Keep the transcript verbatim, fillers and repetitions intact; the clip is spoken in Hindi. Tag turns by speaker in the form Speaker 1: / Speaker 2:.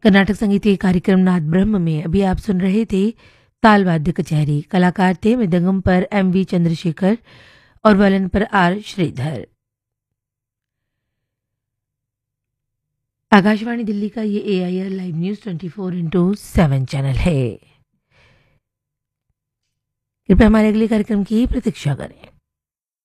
Speaker 1: कर्नाटक संगीत के कार्यक्रम नाद ब्रह्म में अभी आप सुन रहे थे ताल वाद्य कचहरी। कलाकार थे मृदंगम पर एम वी चंद्रशेखर और वलन पर आर श्रीधर। आकाशवाणी दिल्ली का ये ए I R live news twenty four into seven channel है। कृपया हमारे अगले कार्यक्रम की प्रतीक्षा करें।